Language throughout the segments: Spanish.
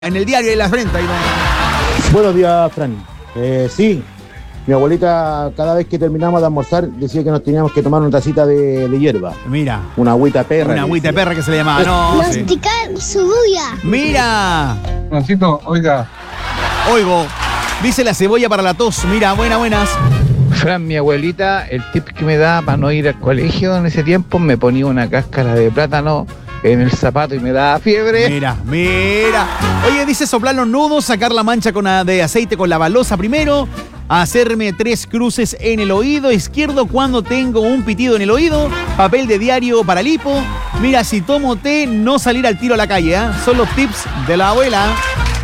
En el diario de la frente. Ahí no. Buenos días, Fran. Sí, mi abuelita cada vez que terminamos de almorzar decía que nos teníamos que tomar una tacita de hierba. Mira. Una agüita perra. Una agüita perra que se le llamaba. No, masticar cebolla. Mira. Francito, oiga. Oigo. Dice la cebolla para la tos. Mira, buenas. Fran, mi abuelita, el tip que me daba para no ir al colegio en ese tiempo, me ponía una cáscara de plátano en el zapato y me daba fiebre. Mira. Oye, dice soplar los nudos, sacar la mancha de aceite con la balosa primero, hacerme 3 cruces en el oído izquierdo cuando tengo un pitido en el oído, papel de diario para el hipo. Mira, si tomo té, no salir al tiro a la calle, ¿eh? Son los tips de la abuela.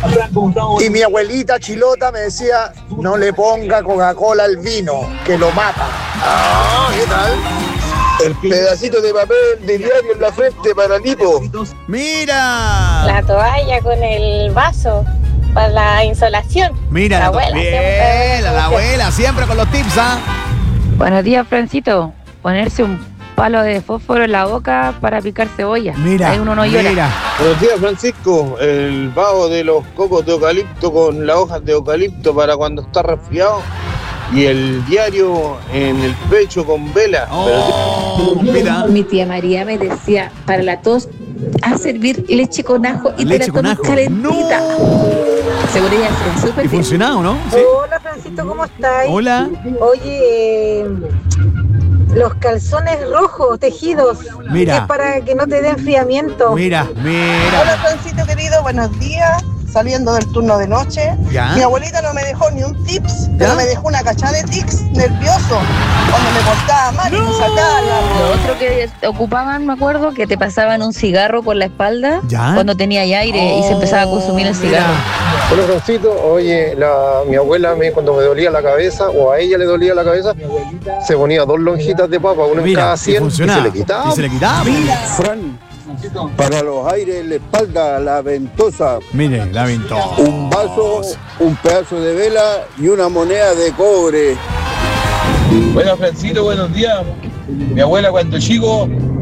Y mi abuelita chilota me decía, no le ponga Coca-Cola al vino, que lo mata. ¿Qué tal? El pedacito de papel de diario en la frente para el hipo. ¡Mira! La toalla con el vaso para la insolación. Mira, la abuela. Bien, la abuela, siempre con los tips, ¿ah? Buenos días, Francito. Ponerse un palo de fósforo en la boca para picar cebolla. Mira, ahí uno no llora. Buenos días, Francisco. El vaho de los cocos de eucalipto con las hojas de eucalipto para cuando está resfriado. Y el diario en el pecho con vela. Mira. Mi tía María me decía, para la tos, a servir leche con ajo y te la tomas calentita. Seguro ya fue súper bien. ¿Y funcionado, no? ¿Sí? Hola, Francito, ¿cómo estás? Hola. Oye, los calzones rojos tejidos. Mira. Es para que no te dé enfriamiento. Mira. Hola, Francito querido, buenos días. Saliendo del turno de noche. ¿Ya? Mi abuelita no me dejó ni un tips, pero me dejó una cachada de tics nervioso. Cuando me portaba mal y me sacaba Lo otro que ocupaban, me acuerdo, que te pasaban un cigarro por la espalda. ¿Ya? Cuando tenía aire y se empezaba a consumir el cigarro. Hola, Francito. Oye, mi abuela cuando me dolía la cabeza, o a ella le dolía la cabeza, se ponía 2 lonjitas de papa, una en cada 100 y se le quitaba. Mira. Fran, para los aires en la espalda, la ventosa. Mire, la ventosa. Un vaso, un pedazo de vela y una moneda de cobre. Bueno, Francito, buenos días. Mi abuela cuando chico,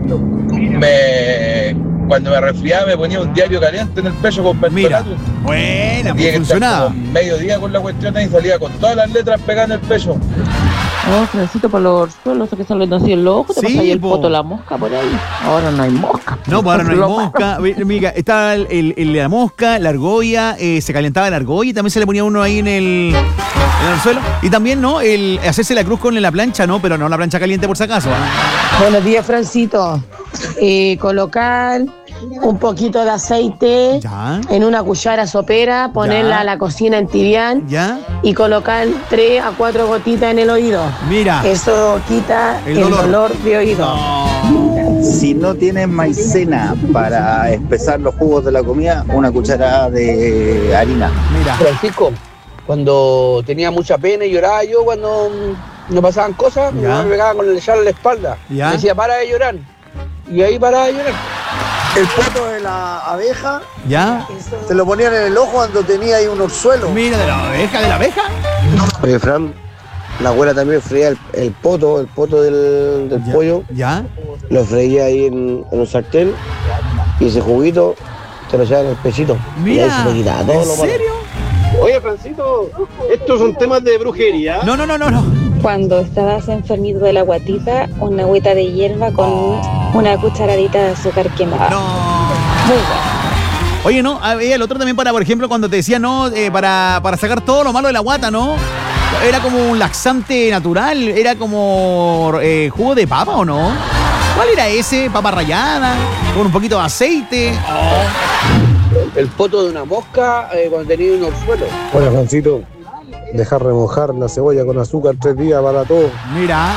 cuando me resfriaba me ponía un diario caliente en el pecho con pentolato. Buena, pues funcionaba. Mediodía con la cuestión ahí salía con todas las letras pegadas en el pecho. Francito, por los suelos que salen así en los ojos, te pasa ahí el poto, la mosca por ahí. Ahora no hay mosca. No, pues ahora no hay mosca. Mira, estaba la mosca, la argolla, se calentaba la argolla y también se le ponía uno ahí en el suelo. Y también, ¿no? El hacerse la cruz con la plancha, ¿no? Pero no la plancha caliente por si acaso. Buenos días, Francito. Colocar un poquito de aceite en una cuchara sopera, ponerla a la cocina en tibián y colocar 3 a 4 gotitas en el oído. Mira. Eso quita el dolor de oído. Si no tienes maicena para espesar los jugos de la comida, una cucharada de harina. Mira. Francisco, cuando tenía mucha pena y lloraba yo cuando me pasaban cosas, me pegaba con el chal en la espalda. Me decía, para de llorar. Y ahí paraba de llorar. El poto de la abeja, se lo ponían en el ojo cuando tenía ahí un orzuelo. Mira, ¿de la abeja? Oye, Fran, la abuela también freía el poto del pollo. Lo freía ahí en un sartén y ese juguito te lo echaba en el pechito. Mira, y ahí se le quitaba todo ¿en serio? Oye, Francito, estos son temas de brujería. No. Cuando estabas enfermito de la guatita, una agüita de hierba con una cucharadita de azúcar quemada. No. Muy bueno. Oye, no, el otro también para, por ejemplo, cuando te decía, no, para sacar todo lo malo de la guata, ¿no? Era como un laxante natural, era como jugo de papa, ¿o no? ¿Cuál era ese? Papa rallada, con un poquito de aceite. El poto de una mosca cuando tenía un orzuelo. Hola, Francito. Dejar remojar la cebolla con azúcar 3 días para todo. Mira.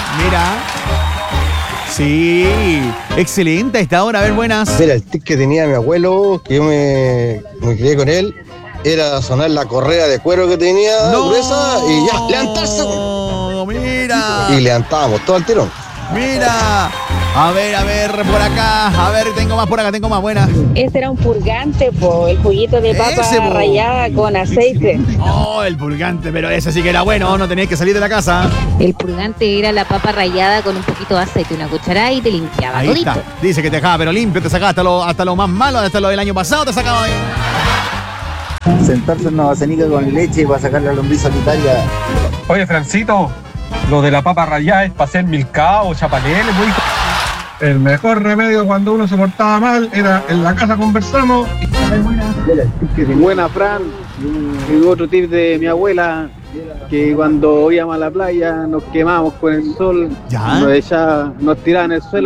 Sí, excelente a esta hora, a ver, buenas. Mira, el tic que tenía mi abuelo, que yo me crié con él, era sonar la correa de cuero que tenía gruesa y ya, levantarse. Mira. Y levantábamos todo al tirón. Mira. A ver, por acá. A ver, tengo más por acá, buenas. Ese era un purgante, el juguito de papa rallada con aceite. Oh, el purgante, pero ese sí que era bueno, no tenías que salir de la casa. El purgante era la papa rallada con un poquito de aceite, una cucharada y te limpiaba. Ahí todito. está. Dice que te dejaba pero limpio, te sacaba hasta lo más malo, hasta lo del año pasado te sacaba ahí. Sentarse en una basenica con leche para sacar la lombriz solitaria. Oye, Francito, lo de la papa rallada es para hacer milcao o chapaneles, güey. El mejor remedio cuando uno se portaba mal era en la casa conversamos. Buena, Fran. Y otro tip de mi abuela, que cuando íbamos a la playa nos quemábamos con el sol, nos tiraban en el suelo